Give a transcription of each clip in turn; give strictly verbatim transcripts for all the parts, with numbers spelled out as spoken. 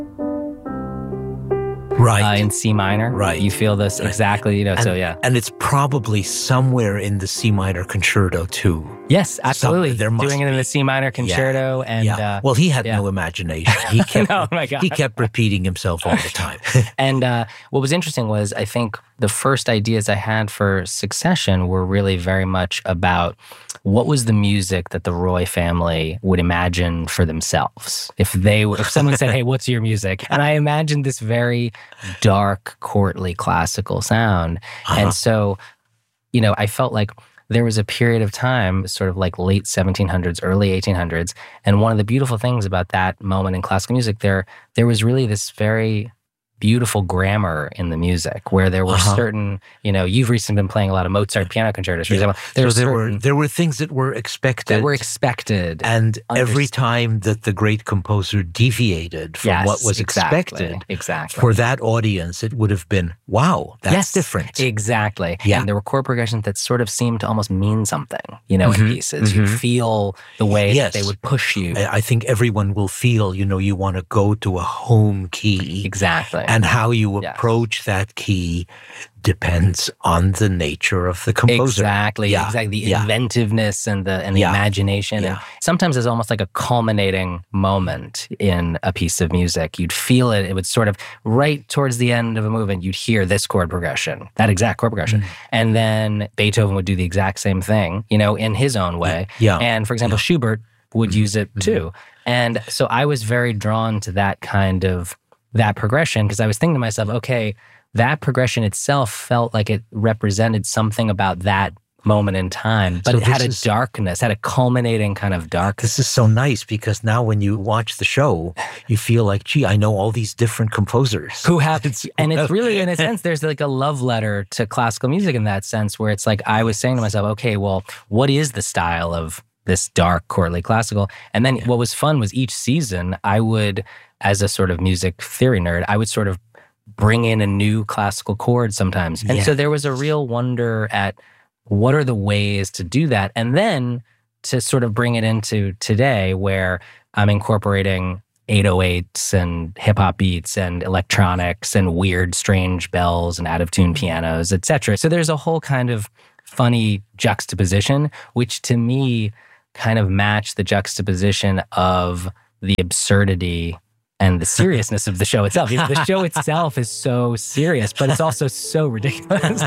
Right. Uh, in C minor. Right. You feel this exactly, you know, and, so yeah. And it's probably somewhere in the C minor concerto too. Yes, absolutely. Some, there must Doing it in the C minor concerto. Yeah. and yeah. Uh, Well, he had yeah. no imagination. He kept, no, my God. he kept repeating himself all the time. And uh, what was interesting was I think the first ideas I had for Succession were really very much about what was the music that the Roy family would imagine for themselves. If they were, if someone said, hey, what's your music? And I imagined this very dark, courtly, classical sound. Uh-huh. And so, you know, I felt like there was a period of time, sort of like late seventeen hundreds, early eighteen hundreds. And one of the beautiful things about that moment in classical music, there, there was really this very beautiful grammar in the music where there were uh-huh. certain, you know, you've recently been playing a lot of Mozart piano concertos, for yeah. example. There, so there were there were things that were expected. That were expected. And every time that the great composer deviated from yes, what was exactly, expected, exactly. for that audience, it would have been, wow, that's yes, different. Exactly. Yeah. And there were chord progressions that sort of seemed to almost mean something, you know, mm-hmm, in pieces. Mm-hmm. You feel the way yes. that they would push you. I think everyone will feel, you know, you want to go to a home key. Exactly. And how you yeah. approach that key depends on the nature of the composer. Exactly, yeah. exactly. The yeah. inventiveness and the and the yeah. imagination. Yeah. And sometimes it's almost like a culminating moment in a piece of music. You'd feel it. It would sort of, right towards the end of a movement, you'd hear this chord progression, that exact chord progression. Mm. And then Beethoven would do the exact same thing, you know, in his own way. Yeah. And for example, yeah. Schubert would mm-hmm. use it too. And so I was very drawn to that kind of, that progression, because I was thinking to myself, okay, that progression itself felt like it represented something about that moment in time, but so it had a is, darkness, had a culminating kind of darkness. This is so nice because now when you watch the show, you feel like, gee, I know all these different composers. Who have, and it's really, in a sense, there's like a love letter to classical music in that sense, where it's like, I was saying to myself, okay, well, what is the style of this dark, courtly classical? And then yeah. what was fun was each season, I would, as a sort of music theory nerd, I would sort of bring in a new classical chord sometimes. And yeah. so there was a real wonder at what are the ways to do that? And then to sort of bring it into today where I'm incorporating eight oh eights and hip-hop beats and electronics and weird, strange bells and out-of-tune pianos, et cetera. So there's a whole kind of funny juxtaposition, which to me kind of matched the juxtaposition of the absurdity and the seriousness of the show itself. You know, the show itself is so serious, but it's also so ridiculous.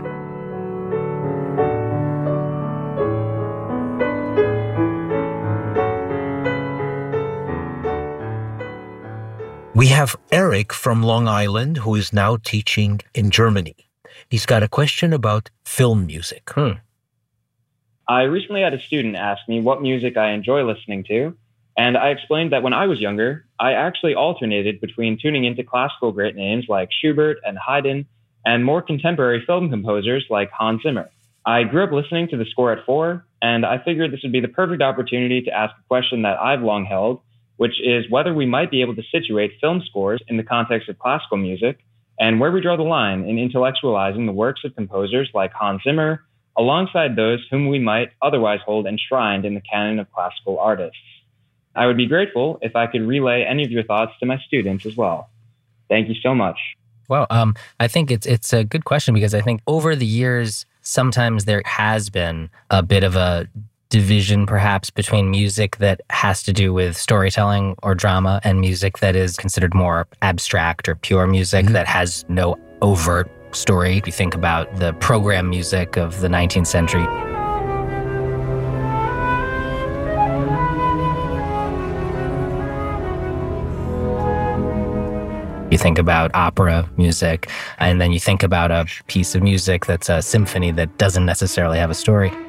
We have Eric from Long Island, who is now teaching in Germany. He's got a question about film music. Hmm. I recently had a student ask me what music I enjoy listening to, and I explained that when I was younger, I actually alternated between tuning into classical great names like Schubert and Haydn, and more contemporary film composers like Hans Zimmer. I grew up listening to the score at four, and I figured this would be the perfect opportunity to ask a question that I've long held, which is whether we might be able to situate film scores in the context of classical music, and where we draw the line in intellectualizing the works of composers like Hans Zimmer, alongside those whom we might otherwise hold enshrined in the canon of classical artists. I would be grateful if I could relay any of your thoughts to my students as well. Thank you so much. Well, um, I think it's it's a good question because I think over the years, sometimes there has been a bit of a division perhaps between music that has to do with storytelling or drama and music that is considered more abstract or pure music mm-hmm. that has no overt story. If you think about the program music of the nineteenth century. You think about opera music, and then you think about a piece of music that's a symphony that doesn't necessarily have a story.